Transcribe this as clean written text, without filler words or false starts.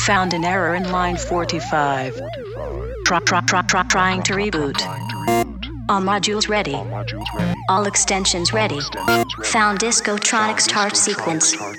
Found an error in line 45. Trying to reboot. All modules ready. All extensions ready. Found Discotronic start sequence.